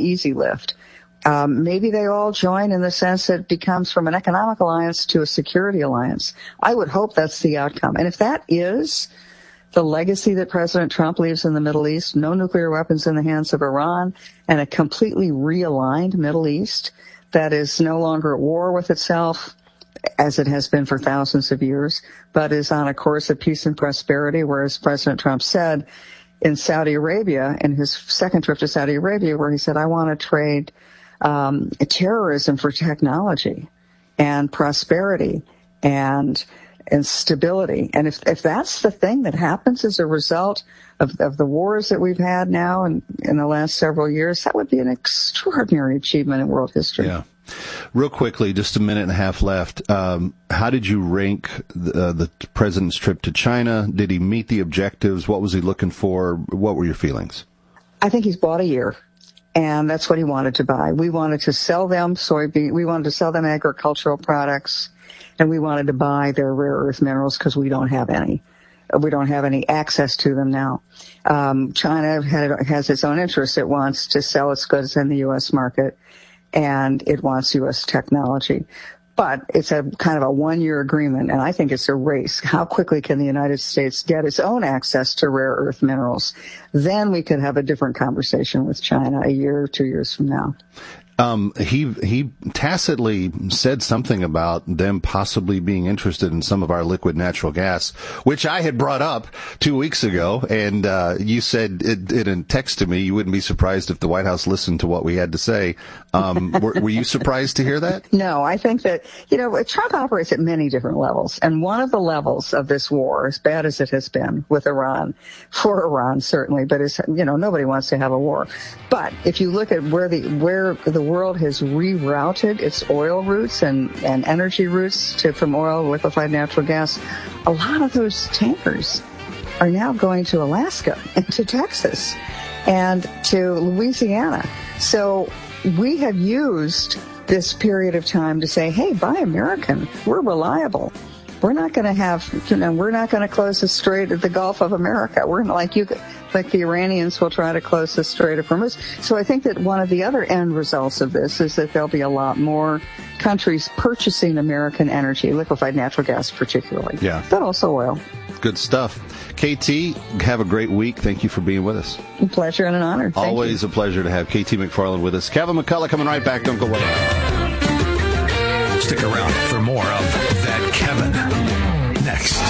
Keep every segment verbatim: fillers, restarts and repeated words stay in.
easy lift. Um, maybe they all join in the sense that it becomes from an economic alliance to a security alliance. I would hope that's the outcome. And if that is the legacy that President Trump leaves in the Middle East, no nuclear weapons in the hands of Iran, and a completely realigned Middle East that is no longer at war with itself, as it has been for thousands of years, but is on a course of peace and prosperity, whereas President Trump said in Saudi Arabia, in his second trip to Saudi Arabia, where he said, I want to trade um, terrorism for technology and prosperity and and stability. And if if that's the thing that happens as a result of, of the wars that we've had now in, in the last several years, that would be an extraordinary achievement in world history. Yeah. Real quickly, just a minute and a half left. Um, how did you rank the, uh, the president's trip to China? Did he meet the objectives? What was he looking for? What were your feelings? I think he's bought a year, and that's what he wanted to buy. We wanted to sell them soybean. We wanted to sell them agricultural products, and we wanted to buy their rare earth minerals because we don't have any. We don't have any access to them now. Um, China had, has its own interests. It wants to sell its goods in the U S market, and it wants U S technology. But it's a kind of a one-year agreement, and I think it's a race. How quickly can the United States get its own access to rare earth minerals? Then we could have a different conversation with China a year or two years from now. Um, he he tacitly said something about them possibly being interested in some of our liquid natural gas, which I had brought up two weeks ago, and uh, you said it, in a text to me you wouldn't be surprised if the White House listened to what we had to say. Um, were, were you surprised to hear that? No, I think that, you know, Trump operates at many different levels, and one of the levels of this war, as bad as it has been with Iran, for Iran certainly, but it's, you know, nobody wants to have a war. But if you look at where the where the world has rerouted its oil routes and, and energy routes to from oil, liquefied natural gas, a lot of those tankers are now going to Alaska and to Texas and to Louisiana. So we have used this period of time to say, hey, buy American. We're reliable. We're not going to have, you know, we're not going to close the Strait of the Gulf of America. We're not like you, like the Iranians will try to close the Strait of Hormuz. So I think that one of the other end results of this is that there'll be a lot more countries purchasing American energy, liquefied natural gas particularly, yeah, but also oil. Good stuff. K T, have a great week. Thank you for being with us. A pleasure and an honor. Thank Always you. a pleasure to have K T McFarland with us. Kevin McCullough coming right back. Don't go away. Stick around for more of That Kevin next.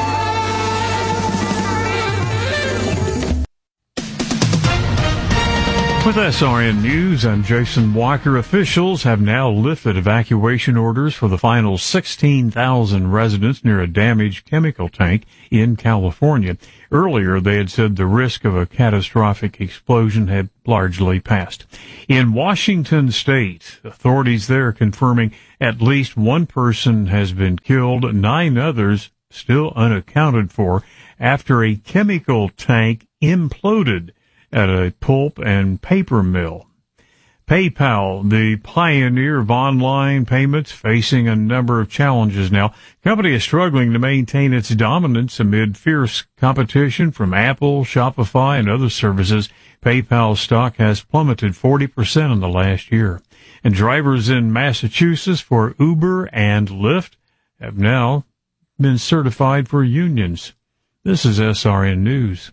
With S R N News, I'm Jason Walker. Officials have now lifted evacuation orders for the final sixteen thousand residents near a damaged chemical tank in California. Earlier, they had said the risk of a catastrophic explosion had largely passed. In Washington State, authorities there confirming at least one person has been killed, nine others still unaccounted for after a chemical tank imploded at a pulp and paper mill. PayPal, the pioneer of online payments, facing a number of challenges now. The company is struggling to maintain its dominance amid fierce competition from Apple, Shopify, and other services. PayPal stock has plummeted forty percent in the last year. And drivers in Massachusetts for Uber and Lyft have now been certified for unions. This is S R N News.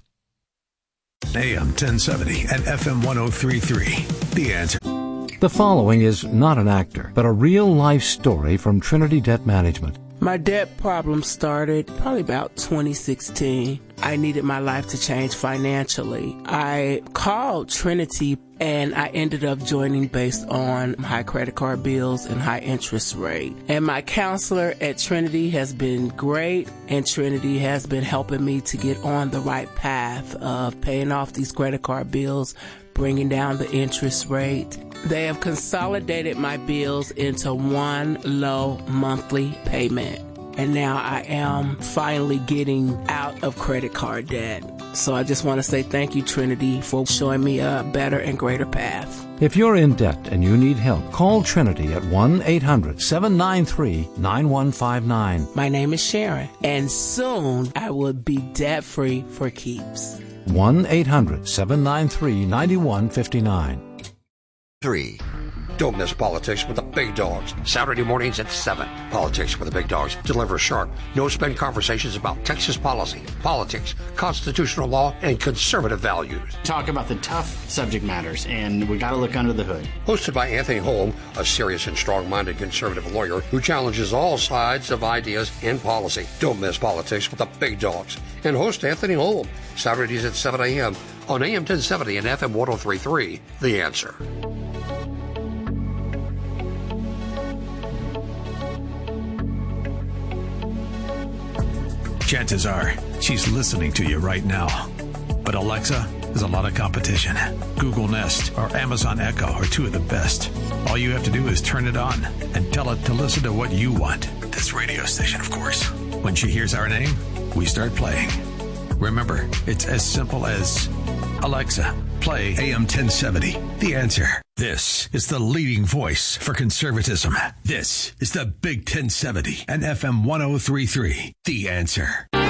A M ten seventy and F M one oh three point three. The Answer. The following is not an actor, but a real-life story from Trinity Debt Management. My debt problem started probably about twenty sixteen. I needed my life to change financially. I called Trinity and I ended up joining based on high credit card bills and high interest rate. And my counselor at Trinity has been great, and Trinity has been helping me to get on the right path of paying off these credit card bills, bringing down the interest rate. They have consolidated my bills into one low monthly payment. And now I am finally getting out of credit card debt. So I just want to say thank you, Trinity, for showing me a better and greater path. If you're in debt and you need help, call Trinity at one eight hundred seven nine three nine one five nine. My name is Sharon, and soon I will be debt-free for keeps. one eight hundred seven nine three nine one five nine. Three. Don't miss Politics with the Big Dogs. Saturday mornings at seven. Politics with the Big Dogs. Deliver sharp, no-spin conversations about Texas policy, politics, constitutional law, and conservative values. Talk about the tough subject matters, and we got to look under the hood. Hosted by Anthony Holm, a serious and strong-minded conservative lawyer who challenges all sides of ideas in policy. Don't miss Politics with the Big Dogs. And host Anthony Holm. Saturdays at seven a.m. on A M ten seventy and F M ten thirty-three. The Answer. Chances are she's listening to you right now. But Alexa, there's a lot of competition. Google Nest or Amazon Echo are two of the best. All you have to do is turn it on and tell it to listen to what you want. This radio station, of course. When she hears our name, we start playing. Remember, it's as simple as, Alexa, play A M ten seventy. The Answer. This is the leading voice for conservatism. This is the Big ten seventy and F M ten thirty-three. The Answer.